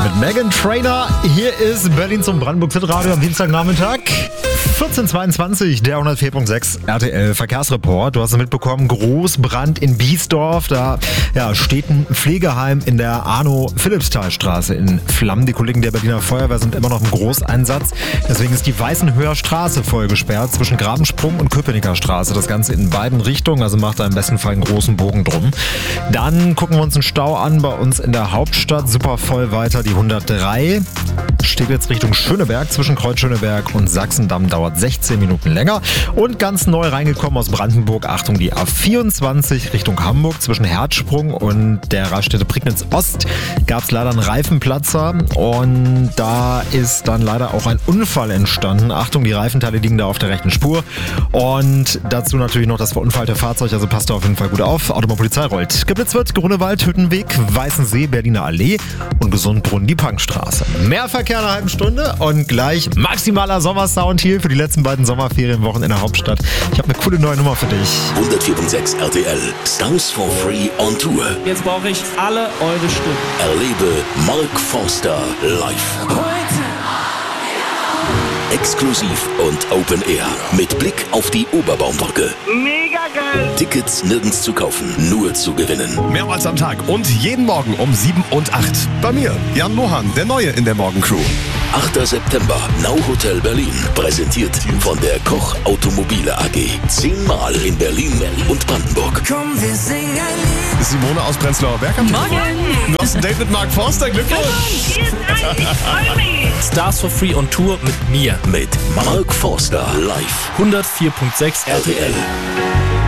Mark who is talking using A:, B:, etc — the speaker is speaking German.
A: Mit Meghan Trainor. Hier ist Berlin zum Brandenburg Hitradio am Dienstagnachmittag. 14:22, der 104.6 RTL Verkehrsreport. Du hast es mitbekommen, Großbrand in Biesdorf. Da steht ein Pflegeheim in der Arno-Philippsthal-Straße in Flammen. Die Kollegen der Berliner Feuerwehr sind immer noch im Großeinsatz. Deswegen ist die Weißenhöher Straße voll gesperrt zwischen Grabensprung und Köpenicker Straße. Das Ganze in beiden Richtungen, also macht da im besten Fall einen großen Bogen drum. Dann gucken wir uns einen Stau an bei uns in der Hauptstadt. Super voll weiter die 103. Steht jetzt Richtung Schöneberg. Zwischen Kreuz Schöneberg und Sachsendamm dauert 16 Minuten länger. Und ganz neu reingekommen aus Brandenburg, Achtung, die A24 Richtung Hamburg. Zwischen Herzsprung und der Raststätte Prignitz Ost gab es leider einen Reifenplatzer. Und da ist dann leider auch ein Unfall entstanden. Achtung, die Reifenteile liegen da auf der rechten Spur. Und dazu natürlich noch das verunfallte Fahrzeug. Also passt da auf jeden Fall gut auf. Automobilpolizei rollt. Geblitzt wird Grunewald, Hüttenweg, Weißensee, Berliner Allee und Gesundbrunnen, die Punkstraße. Mehr Verkehr in einer halben Stunde und gleich maximaler Sommersound hier für die letzten beiden Sommerferienwochen in der Hauptstadt. Ich habe eine coole neue Nummer für dich.
B: 104.6 RTL. Stars for Free on Tour.
C: Jetzt brauche ich alle eure Stimmen.
B: Erlebe Mark Forster live. Exklusiv und Open Air. Mit Blick auf die Oberbaumbrücke.
C: Mega geil!
B: Tickets nirgends zu kaufen, nur zu gewinnen.
D: Mehrmals am Tag und jeden Morgen um 7 und 8. Bei mir, Jan Mohan, der Neue in der Morgencrew.
B: 8. September, Now Hotel Berlin. Präsentiert von der Koch Automobile AG. 10-mal in Berlin und Brandenburg.
E: Komm, wir singen ein Lied.
D: Simone aus Prenzlauer Berg am Telefon. Du hast ein Date mit Mark Forster, Glückwunsch!
C: Stars for Free on Tour mit mir.
B: Mit Mark Forster live.
C: 104.6
B: RTL.